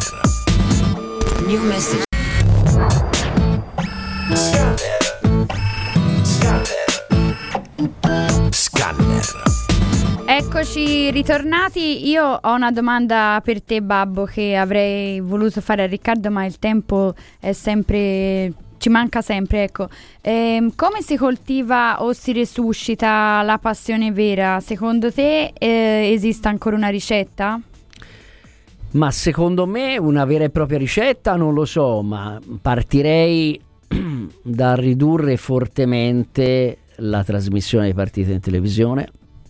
New message. Scanner. Eccoci ritornati. Io ho una domanda per te, Babbo, che avrei voluto fare a Riccardo, ma il tempo è sempre, ci manca sempre, ecco. Come si coltiva o si resuscita la passione vera? Secondo te esiste ancora una ricetta? Ma secondo me una vera e propria ricetta non lo so, ma partirei da ridurre fortemente la trasmissione di partite in televisione,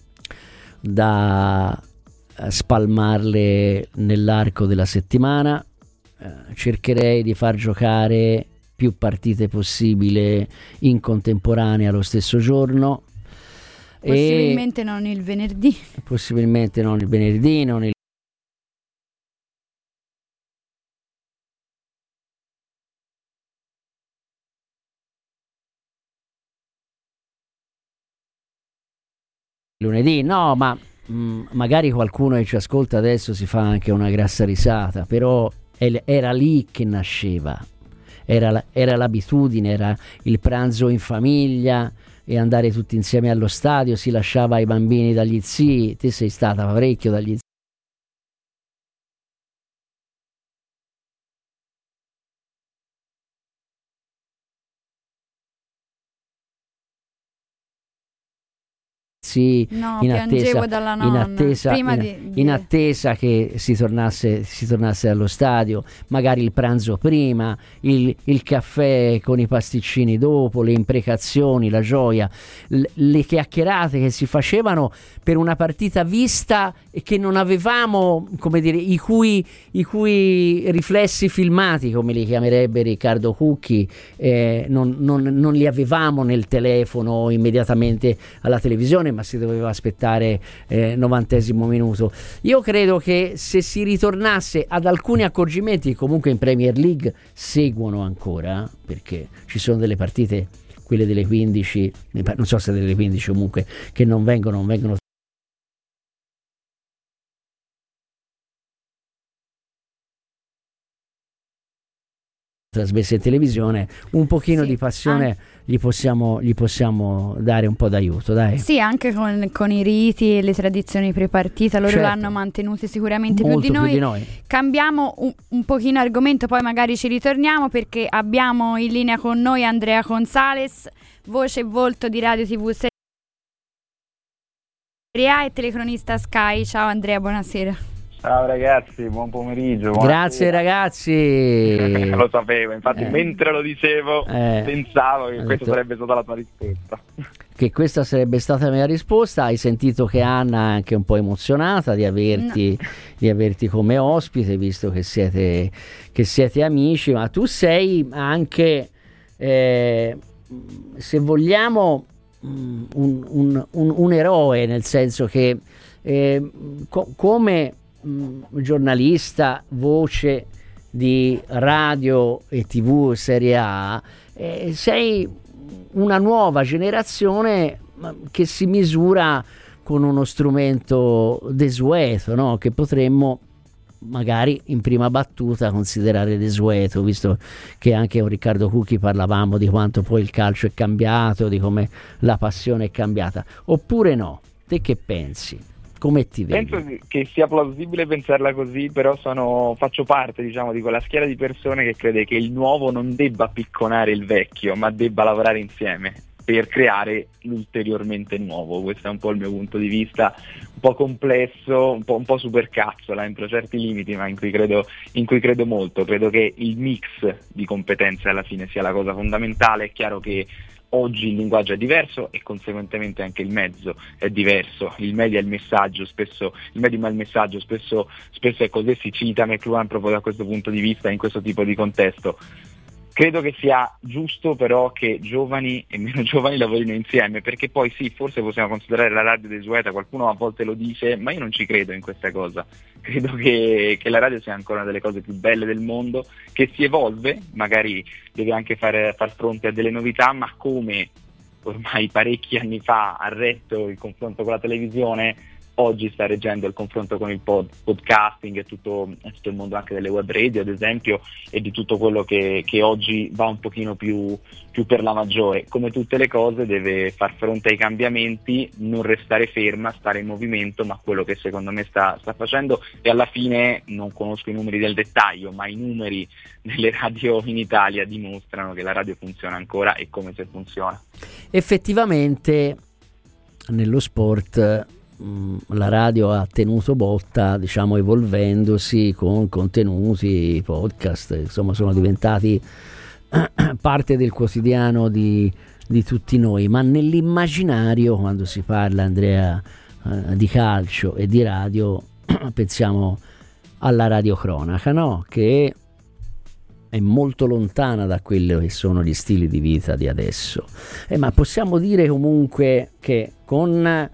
da spalmarle nell'arco della settimana. Cercherei di far giocare più partite possibile in contemporanea lo stesso giorno, Possibilmente non il venerdì. possibilmente non il venerdì, non il lunedì, no, ma magari qualcuno che ci ascolta adesso si fa anche una grassa risata, però era lì che nasceva, era l'abitudine, era il pranzo in famiglia e andare tutti insieme allo stadio, si lasciava i bambini dagli zii. Te sei stata parecchio dagli zii. No, piangevo dalla nonna in attesa che si tornasse allo stadio, magari il pranzo prima, il caffè con i pasticcini dopo, le imprecazioni, la gioia, le chiacchierate che si facevano per una partita vista e che non avevamo, come dire, i cui riflessi filmati, come li chiamerebbe Riccardo Cucchi, non li avevamo nel telefono immediatamente alla televisione, ma si doveva aspettare 90° minuto. Io credo che se si ritornasse ad alcuni accorgimenti che comunque in Premier League seguono ancora, perché ci sono delle partite, quelle delle 15, non so se delle 15 comunque, che non vengono trasmesse in televisione, un pochino Sì, di passione gli possiamo dare un po' d'aiuto, dai. Sì, anche con i riti e le tradizioni prepartita, loro Certo. l'hanno mantenuti sicuramente Molto più di noi. Cambiamo un pochino argomento, poi magari ci ritorniamo, perché abbiamo in linea con noi Andrea Gonzalez, voce e volto di Radio TV Serie A e telecronista Sky. Ciao Andrea, buonasera. Ciao ragazzi, buon pomeriggio. Grazie ragazzi. Lo sapevo, infatti mentre lo dicevo pensavo che questa sarebbe stata la tua risposta. Che questa sarebbe stata la mia risposta. Hai sentito che Anna è anche un po' emozionata di averti come ospite, visto che siete amici, ma tu sei anche, se vogliamo, un eroe, nel senso che come giornalista, voce di radio e TV Serie A, sei una nuova generazione che si misura con uno strumento desueto, no? Che potremmo magari in prima battuta considerare desueto, visto che anche con Riccardo Cucchi parlavamo di quanto poi il calcio è cambiato, di come la passione è cambiata, oppure no? Te che pensi? Come ti vedi? Penso che sia plausibile pensarla così, però faccio parte, diciamo, di quella schiera di persone che crede che il nuovo non debba picconare il vecchio, ma debba lavorare insieme per creare l'ulteriormente nuovo. Questo è un po' il mio punto di vista, un po' complesso, un po' supercazzola entro certi limiti, ma in cui credo molto. Credo che il mix di competenze alla fine sia la cosa fondamentale. È chiaro che oggi il linguaggio è diverso e conseguentemente anche il mezzo è diverso. Il media e il messaggio, spesso il medium e il messaggio spesso è così. Si cita McLuhan proprio da questo punto di vista, in questo tipo di contesto. Credo che sia giusto però che giovani e meno giovani lavorino insieme, perché poi sì, forse possiamo considerare la radio desueta, qualcuno a volte lo dice, ma io non ci credo in questa cosa. Credo che la radio sia ancora una delle cose più belle del mondo, che si evolve, magari deve anche far fronte a delle novità, ma come ormai parecchi anni fa ha retto il confronto con la televisione, oggi sta reggendo il confronto con il podcasting e tutto il mondo anche delle web radio, ad esempio, e di tutto quello che oggi va un pochino più per la maggiore. Come tutte le cose deve far fronte ai cambiamenti, non restare ferma, stare in movimento, ma quello che secondo me sta facendo, e alla fine non conosco i numeri del dettaglio, ma i numeri delle radio in Italia dimostrano che la radio funziona ancora e come se funziona. Effettivamente nello sport la radio ha tenuto botta, diciamo, evolvendosi con contenuti, podcast, insomma sono diventati parte del quotidiano di tutti noi, ma nell'immaginario, quando si parla, Andrea, di calcio e di radio, pensiamo alla radiocronaca, no? Che è molto lontana da quello che sono gli stili di vita di adesso, ma possiamo dire comunque che con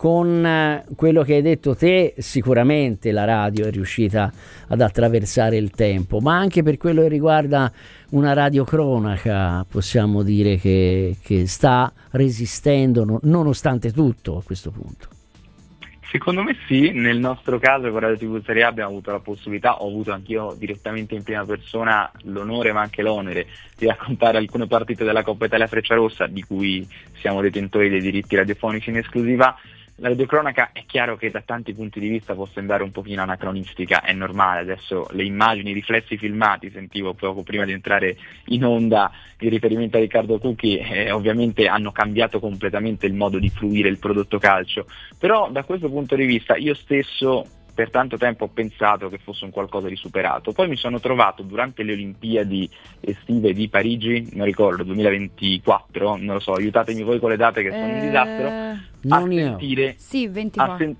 quello che hai detto te, sicuramente la radio è riuscita ad attraversare il tempo, ma anche per quello che riguarda una radiocronaca possiamo dire che sta resistendo nonostante tutto a questo punto. Secondo me sì, nel nostro caso con Radio TV Serie A abbiamo avuto la possibilità, ho avuto anch'io direttamente in prima persona l'onore ma anche l'onere di raccontare alcune partite della Coppa Italia Frecciarossa, di cui siamo detentori dei diritti radiofonici in esclusiva. La radiocronaca è chiaro che da tanti punti di vista può sembrare un pochino anacronistica, è normale, adesso le immagini, i riflessi filmati, sentivo poco prima di entrare in onda il riferimento a Riccardo Cucchi, ovviamente hanno cambiato completamente il modo di fruire il prodotto calcio, però da questo punto di vista io stesso per tanto tempo ho pensato che fosse un qualcosa di superato, poi mi sono trovato durante le Olimpiadi estive di Parigi, non ricordo, 2024, non lo so, aiutatemi voi con le date che sono un disastro, a sentire, sì, 24.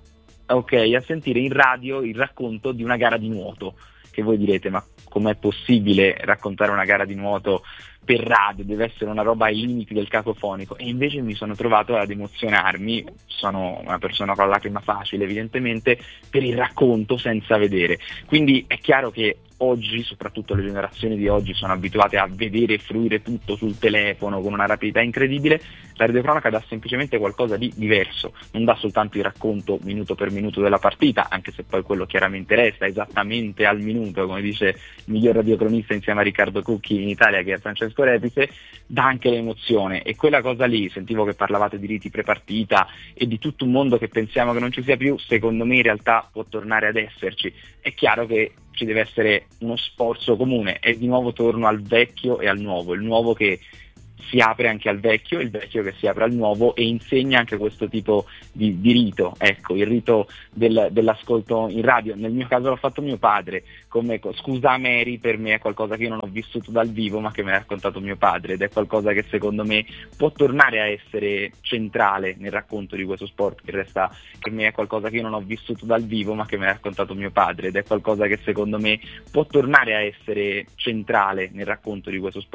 A sentire in radio il racconto di una gara di nuoto, che voi direte ma com'è possibile raccontare una gara di nuoto per radio, deve essere una roba ai limiti del cacofonico, e invece mi sono trovato ad emozionarmi, sono una persona con la lacrima facile evidentemente, per il racconto senza vedere, quindi è chiaro che oggi, soprattutto le generazioni di oggi, sono abituate a vedere e fruire tutto sul telefono con una rapidità incredibile. La radiocronaca dà semplicemente qualcosa di diverso, non dà soltanto il racconto minuto per minuto della partita, anche se poi quello chiaramente resta esattamente al minuto, come dice il miglior radiocronista insieme a Riccardo Cucchi in Italia, che è Francesco Repice, dà anche l'emozione, e quella cosa lì, sentivo che parlavate di riti prepartita e di tutto un mondo che pensiamo che non ci sia più, secondo me in realtà può tornare ad esserci. È chiaro che ci deve essere uno sforzo comune, e di nuovo torno al vecchio e al nuovo, il nuovo che si apre anche al vecchio, il vecchio che si apre al nuovo e insegna anche questo tipo di rito, ecco, il rito dell'ascolto in radio. Nel mio caso l'ha fatto mio padre, come Scusa Mary per me è qualcosa che io non ho vissuto dal vivo ma che mi ha raccontato mio padre, ed è qualcosa che secondo me può tornare a essere centrale nel racconto di questo sport, che resta, per me è qualcosa che io non ho vissuto dal vivo ma che mi ha raccontato mio padre, ed è qualcosa che secondo me può tornare a essere centrale nel racconto di questo sport.